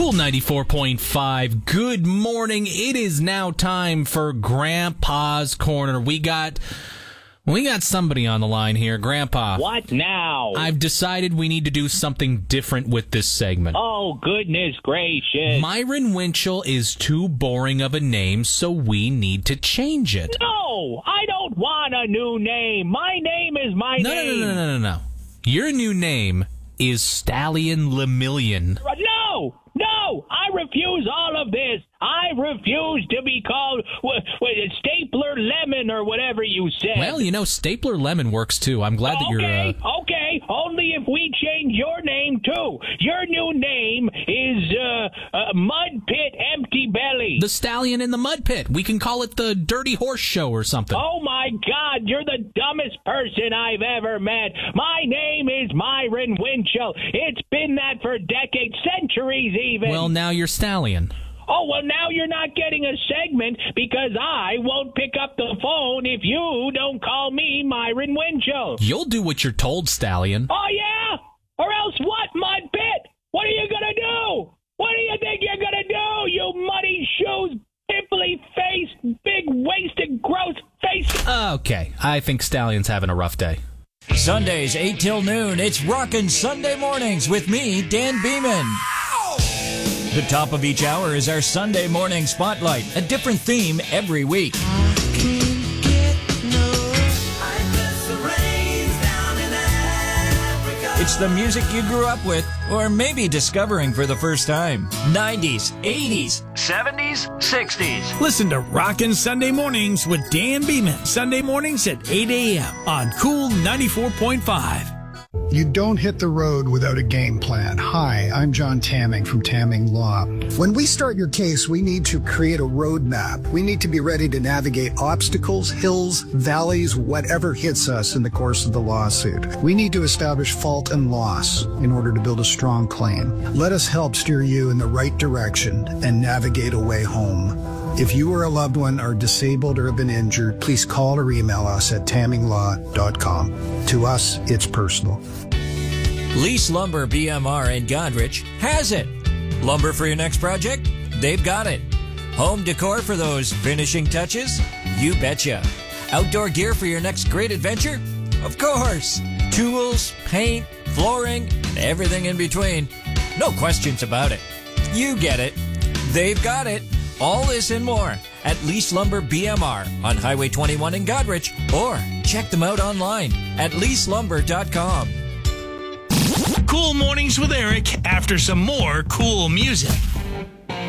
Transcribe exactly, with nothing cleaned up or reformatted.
Cool ninety-four point five. Good morning. It is now time for Grandpa's Corner. We got we got somebody on the line here. Grandpa. What now? I've decided we need to do something different with this segment. Oh, goodness gracious. Myron Winchell is too boring of a name, so we need to change it. No, I don't want a new name. My name is my no, name. No, no, no, no, no, no. Your new name is Stallion Lemillion. No, no, I refuse all of this. I refuse to be called w- w- Stapler Lemon or whatever you said. Well, you know, Stapler Lemon works too. I'm glad that you're... Okay, uh... okay, only if we change your name too. Your new name is uh, uh, Mud Pit Empty Belly. The Stallion in the Mud Pit. We can call it the Dirty Horse Show or something. Oh, my God, you're the dumbest person I've ever met. My name is Myron Winchell. It's been that for decades, centuries even. Well, now you're Stallion. Oh, well, now you're not getting a segment because I won't pick up the phone if you don't call me Myron Winchell. You'll do what you're told, Stallion. Oh, yeah? Or else what, Mud Pit? What are you going to do? What do you think you're going to do, you muddy shoes, pimply-faced, big-waisted, gross face? Okay, I think Stallion's having a rough day. Sundays, eight till noon, it's Rockin' Sunday Mornings with me, Dan Beeman. The top of each hour is our Sunday morning spotlight, a different theme every week. It's the music you grew up with, or maybe discovering for the first time. nineties, eighties, seventies, sixties. Listen to Rockin' Sunday Mornings with Dan Beeman. Sunday mornings at eight a.m. on Cool ninety-four point five. You don't hit the road without a game plan. Hi, I'm John Tamming from Tamming Law. When we start your case, we need to create a roadmap. We need to be ready to navigate obstacles, hills, valleys, whatever hits us in the course of the lawsuit. We need to establish fault and loss in order to build a strong claim. Let us help steer you in the right direction and navigate a way home. If you or a loved one are disabled or have been injured, please call or email us at tamming law dot com. To us, it's personal. Lease Lumber B M R in Godrich has it. Lumber for your next project? They've got it. Home decor for those finishing touches? You betcha. Outdoor gear for your next great adventure? Of course. Tools, paint, flooring, and everything in between. No questions about it. You get it. They've got it. All this and more at Lease Lumber B M R on Highway twenty-one in Godrich, or check them out online at lease lumber dot com. Cool Mornings with Eric after some more cool music.